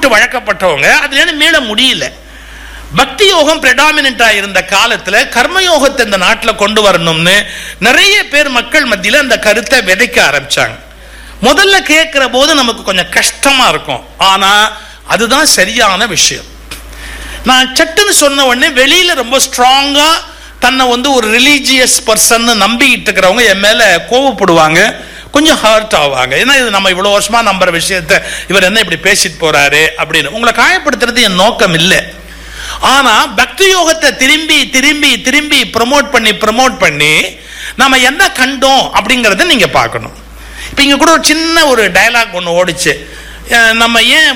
விட்டு வழக்கப்பட்டவங்க அதுல மீள முடியல. பக்தி யோகம் பிரெடாமினண்டா இருந்த காலத்துல கர்மயோகத்தை இந்த நாட்டில் கொண்டு வரணும்னு நிறைய பேர் மக்கள் மத்தியில் அந்த கருத்தை விதைக்க ஆரம்பிச்சாங்க. முதல்ல கேட்கிற போது நமக்கு கொஞ்சம் கஷ்டமா இருக்கும், ஆனா அதுதான் சரியான விஷயம். நான் சட்டுன்னு சொன்ன உடனே வெளியில ரொம்ப ஸ்ட்ராங்கா தன்னை ஒரு ரிலீஜியஸ் பர்சன் நம்பிக்கிட்டு இருக்கிறவங்க என் மேல கோவப்படுவாங்க, கொஞ்சம் ஹர்ட் ஆவாங்க. ஏன்னா இது நம்ம இவ்வளவு வருஷமா நம்புற விஷயத்த இவர் என்ன இப்படி பேசிட்டு போறாரு அப்படின்னு. உங்களை காயப்படுத்துறது என் நோக்கம் இல்லை. ஆனா பக்தி யோகத்தை திரும்பி திரும்பி திரும்பி ப்ரமோட் பண்ணி நாம என்ன கண்டோம் அப்படிங்கறத நீங்க பார்க்கணும். இப்ப இங்க கூட ஒரு சின்ன ஒரு டயலாக் ஒன்று ஓடிச்சு. நம்ம ஏன்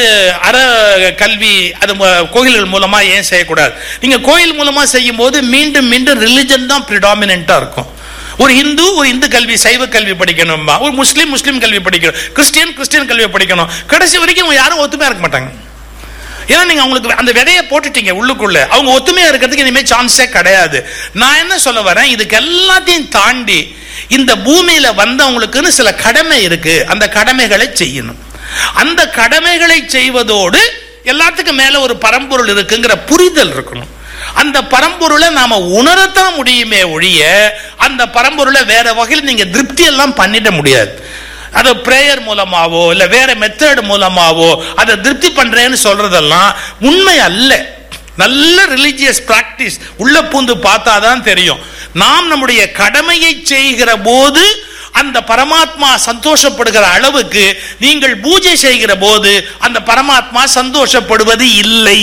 அற கல்வி அது கோயில்கள் மூலமா ஏன் செய்யக்கூடாது? நீங்க கோயில் மூலமா செய்யும் போது மீண்டும் மீண்டும் ரிலிஜன் தான் பிரிடாமினண்டா இருக்கும். ஒரு இந்து கல்வி சைவ கல்வி படிக்கணும், ஒரு முஸ்லீம் கல்வி படிக்கணும், கிறிஸ்டியன் கல்வி படிக்கணும். கடைசி வரைக்கும் யாரும் ஒத்துமையா இருக்க மாட்டாங்க. ஏன்னா நீங்க அவங்களுக்கு அந்த விதையை போட்டுட்டீங்க உள்ளுக்குள்ள, அவங்க ஒத்துமையா இருக்கிறதுக்கு இனிமே சான்ஸே கிடையாது. நான் என்ன சொல்ல வரேன், இதுக்கு எல்லாத்தையும் தாண்டி இந்த பூமியில வந்தவங்களுக்குன்னு சில கடமை இருக்கு, அந்த கடமைகளை செய்யணும். அந்த கடமைகளை செய்வதோடு எல்லாத்துக்கும் மேல ஒரு பரம்பொருள் இருக்குங்கிற புரிதல் இருக்கணும். அந்த பரம்பொருளை நாம உணரத்தான் முடியுமே ஒழிய அந்த பரம்பொருளை வேற வகையில் நீங்க திருப்தி எல்லாம் பண்ணிட முடியாது. அது பிரேயர் மூலமாவோ இல்ல வேற மெத்தட் மூலமாவோ அதை திருப்தி பண்றேன்னு சொல்றதெல்லாம் உண்மை அல்ல. நல்ல ரிலிஜியஸ் பிராக்டிஸ் உள்ள பூந்து பார்த்தாதான் தெரியும். நாம் நம்முடைய கடமையை செய்கிற போது அந்த பரமாத்மா சந்தோஷப்படுகிற அளவுக்கு நீங்கள் பூஜை செய்கிற போது அந்த பரமாத்மா சந்தோஷப்படுவது இல்லை.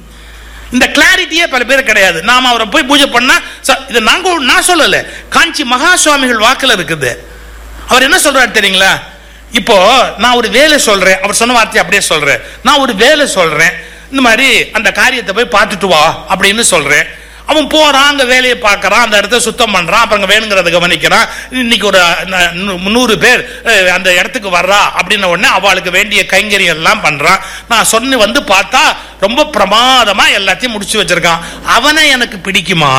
இந்த கிளாரிட்டியே பல பேர் கிடையாது. நாம அவரை போய் பூஜை பண்ணா இதை நான் சொல்லல, காஞ்சி மகா சுவாமிகள் வாக்குல இருக்குது. அவர் என்ன சொல்றாரு தெரியுங்களா? இப்போ நான் ஒரு வேலை சொல்றேன், அவர் சொன்ன வார்த்தை அப்படியே சொல்றேன். நான் ஒரு வேலை சொல்றேன், இந்த மாதிரி அந்த காரியத்தை போய் பார்த்துட்டு வா அப்படின்னு சொல்றேன். அவன் போறான், அங்க வேலையை பார்க்கறான், அந்த இடத்த சுத்தம் பண்றான், அப்புறம் வேணுங்கிறத கவனிக்கிறான். இன்னைக்கு ஒரு 100 பேர் அந்த இடத்துக்கு வர்றா அப்படின்ன உடனே அவளுக்கு வேண்டிய கைங்கரியம் எல்லாம் பண்றான். நான் சொன்ன பார்த்தா ரொம்ப பிரமாதமா எல்லாத்தையும் முடிச்சு வச்சிருக்கான். அவனை எனக்கு பிடிக்குமா?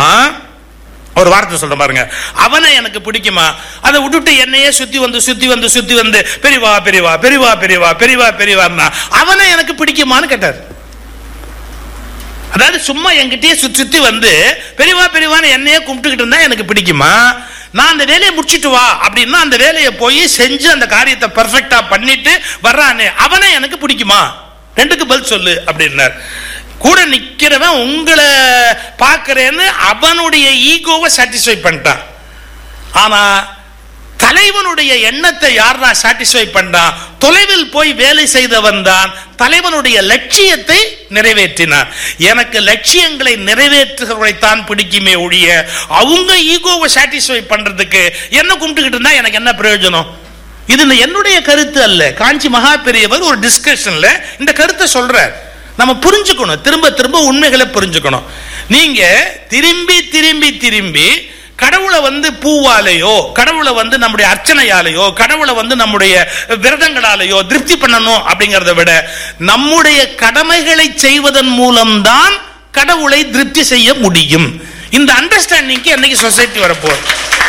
ஒரு வார்த்தை சொல்ற பாருங்க, அவனை எனக்கு பிடிக்குமா? அதை விட்டுட்டு என்னையே சுத்தி வந்து பெரியவா பெரியவா பெரியவா பெரியவா பெரியவா பெரியவா அவனை எனக்கு பிடிக்குமான்னு கேட்டார். அதாவது சும்மா என்கிட்டயே சுத்தி வந்து பெரியவா பெரியவான்னு என்னையே கும்பிட்டுக்கிட்டு இருந்தா எனக்கு பிடிக்குமா? நான் அந்த வேலையை முடிச்சிட்டு வா அப்படின்னா அந்த வேலையை போய் செஞ்சு அந்த காரியத்தை பெர்ஃபெக்டா பண்ணிட்டு வர்றானே அவனை எனக்கு பிடிக்குமா? ரெண்டுக்கு பதில் சொல்லு அப்படின்னார். கூட நிக்கிறவன் உங்களை பார்க்கிறேன்னு அவனுடைய ஈகோவை சாட்டிஸ்ஃபை பண்ணிட்டான். ஆனா தலைவனுடைய எண்ணத்தை யாரா சாட்டிஸ்ஃபை பண்ணான்? தொலைவில் போய் வேலை செய்தவன் தான் தலைவனுடைய லட்சியத்தை நிறைவேற்றினான். எனக்கு லட்சியங்களை நிறைவேற்றுகிறவரைத்தான் பிடிக்குமே ஒழிய அவங்க ஈகோவை சாட்டிஸ்ஃபை பண்றதுக்கு என்ன கும்பிட்டுக்கிட்டு இருந்தா எனக்கு என்ன பிரயோஜனம்? இது என்னுடைய கருத்து அல்ல. காஞ்சி மகா பெரியவர் ஒரு டிஸ்கஷன்ல இந்த கருத்தை சொல்றார். நம்ம புரிஞ்சுக்கணும், திரும்ப திரும்ப உண்மைகளை புரிஞ்சுக்கணும். நீங்க திரும்பி திரும்பி திரும்பி கடவுளை பூவாலேயோ கடவுளை நம்முடைய அர்ச்சனையாலேயோ கடவுளை நம்முடைய விரதங்களாலேயோ திருப்தி பண்ணணும் அப்படிங்கறத விட நம்முடைய கடமைகளை செய்வதன் மூலம்தான் கடவுளை திருப்தி செய்ய முடியும். இந்த அண்டர்ஸ்டாண்டிங்க்கு என்னைக்கு சொசைட்டி வரப்போகுது?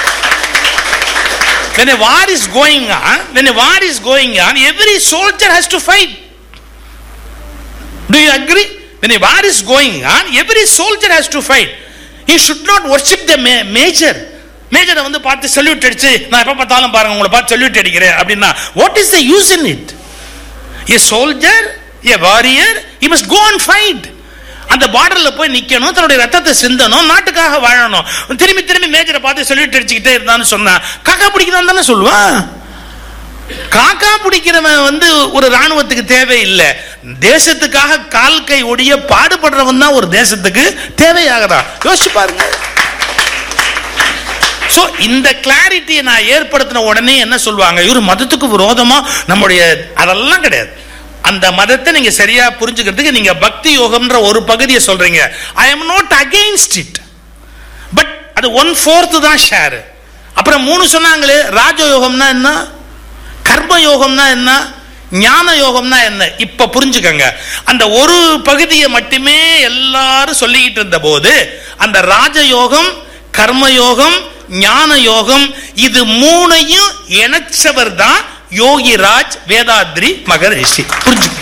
When a war is going on, every soldier has to fight. Do you agree? When a war is going on, every soldier has to fight. He should not worship the major. Major பார்த்து salute அடிச்சு நான் எப்ப பார்த்தாலும் பாருங்க உங்களை பார்த்து salute அடிக்கிறேன் அப்படின்னா what is the use in it? A soldier, a warrior, he must go and fight. அந்த பார்டர்ல போய் நிக்கணும், தன்னுடைய ரத்தத்தை சிந்தணும், நாட்டுக்காக வாழணும். திரும்பி திரும்பி மேஜரை பார்த்து சல்யூட் அடிச்சுக்கிட்டே இருந்தான்னு சொன்னா காக்கா பிடிக்கிறான் தானே சொல்லுவான். காக்கா பிடிக்கிறவன் ஒரு ராணுவத்துக்கு தேவையில்லை. தேசத்துக்காக கால் கை ஒடிய பாடுபடுறவன் தான் ஒரு தேசத்துக்கு தேவையாகதான். யோசிச்சு பாருங்க. சோ இந்த கிளாரிட்டியை நான் ஏற்படுத்தின உடனே என்ன சொல்லுவாங்க, இவரு மதத்துக்கு விரோதமா நம்முடைய அதெல்லாம் கிடையாது. அந்த மதத்தை நீங்க சரியா புரிஞ்சுக்கிறதுக்கு நீங்க பக்தி யோகம்ன்ற ஒரு பகுதியை சொல்றீங்க. I am not against it, but அது 1/4 தான் ஷேர். அப்புறம் 3 சொன்னாங்களே, ராஜயோகம்னா என்ன, கர்ம யோகம்னா என்ன, ஞான யோகம்னா என்ன? இப்ப புரிஞ்சுக்கங்க. அந்த ஒரு பகுதியை மட்டுமே எல்லாரும் சொல்லிக்கிட்டு இருந்த போது அந்த ராஜயோகம், கர்மயோகம், ஞான யோகம் இது 3ஐயும் இணைச்சவர் தான் யோகிராஜ் வேதாத்ரி மகரிஷி. புரிஞ்சுக்க.